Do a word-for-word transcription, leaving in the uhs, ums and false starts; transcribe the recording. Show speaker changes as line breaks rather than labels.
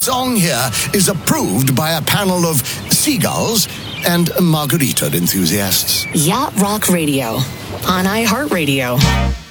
song here is approved by a panel of seagulls and margarita enthusiasts.
Yacht Rock Radio on iHeartRadio.